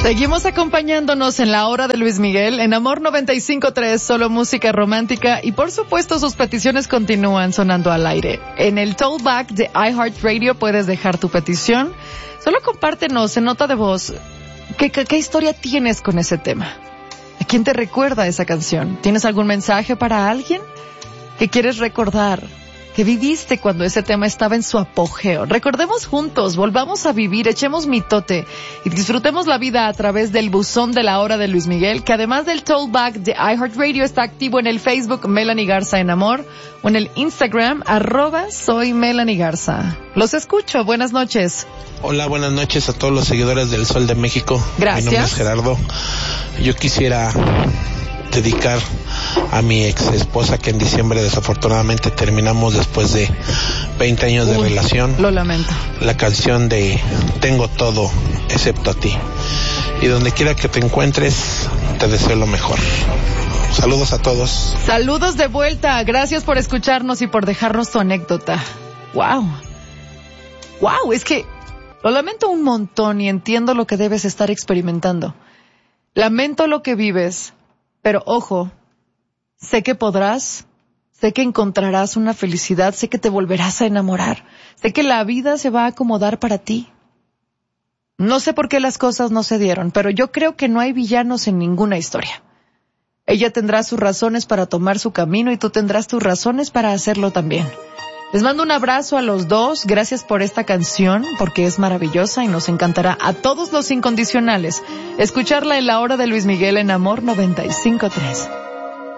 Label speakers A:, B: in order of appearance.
A: Seguimos acompañándonos en la hora de Luis Miguel, en Amor 95.3, solo música romántica, y por supuesto sus peticiones continúan sonando al aire. En el Tollback de iHeartRadio puedes dejar tu petición. Solo compártenos en nota de voz qué historia tienes con ese tema. ¿A quién te recuerda esa canción? ¿Tienes algún mensaje para alguien que quieres recordar? ¿Qué viviste cuando ese tema estaba en su apogeo? Recordemos juntos, volvamos a vivir, echemos mitote y disfrutemos la vida a través del buzón de la hora de Luis Miguel, que además del Tollback de iHeartRadio está activo en el Facebook Melanie Garza en Amor o en el Instagram @soy Melanie Garza. Los escucho, buenas noches.
B: Hola, buenas noches a todos los seguidores del Sol de México.
A: Gracias.
B: Mi nombre es Gerardo. Yo quisiera dedicar a mi ex esposa, que en diciembre desafortunadamente terminamos después de 20 años de relación.
A: Lo lamento.
B: La canción de Tengo todo excepto a ti. Y donde quiera que te encuentres, te deseo lo mejor. Saludos a todos.
A: Saludos de vuelta. Gracias por escucharnos y por dejarnos tu anécdota. Wow, es que lo lamento un montón y entiendo lo que debes estar experimentando. Lamento lo que vives, pero ojo, sé que podrás, sé que encontrarás una felicidad, sé que te volverás a enamorar, sé que la vida se va a acomodar para ti. No sé por qué las cosas no se dieron, pero yo creo que no hay villanos en ninguna historia. Ella tendrá sus razones para tomar su camino y tú tendrás tus razones para hacerlo también. Les mando un abrazo a los dos, gracias por esta canción, porque es maravillosa y nos encantará a todos los incondicionales escucharla en la hora de Luis Miguel en Amor 95.3.